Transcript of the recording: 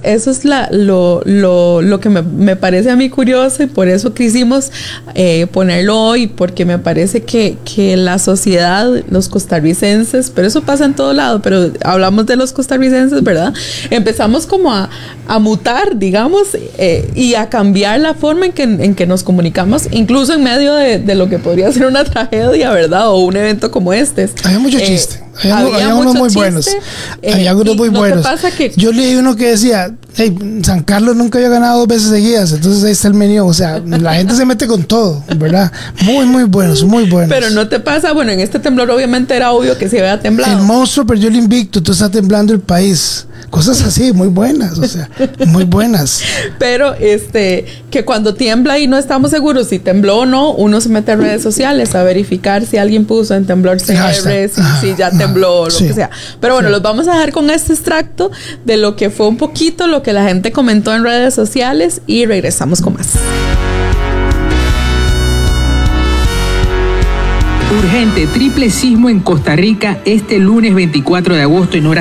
lo que me parece a mí curioso, y por eso quisimos ponerlo hoy, porque me parece que la sociedad, los costarricenses, pero eso pasa en todo lado, pero hablamos de los costarricenses, ¿verdad? Empezamos como a mutar, digamos, y a cambiar la forma en que nos comunicamos, incluso en medio de lo que podría ser una tragedia, ¿verdad? O un evento como este. Había mucho chiste. Había unos muy buenos. Había algunos muy buenos. Yo leí uno que decía, hey, San Carlos nunca había ganado 2 veces seguidas, entonces ahí está el menú. O sea, la gente se mete con todo, ¿verdad? Muy buenos, muy buenos. Pero no te pasa, bueno, en este temblor obviamente era obvio que se había temblado. El monstruo perdió el invicto, entonces está temblando el país. Cosas así, muy buenas, o sea, muy buenas. Pero que cuando tiembla y no estamos seguros si tembló o no, uno se mete a redes sociales a verificar si alguien puso en temblor CR, si ya tembló o lo que sea. Pero bueno, los vamos a dejar con este extracto de lo que fue un poquito lo que la gente comentó en redes sociales y regresamos con más. Urgente, triple sismo en Costa Rica este lunes 24 de agosto en hora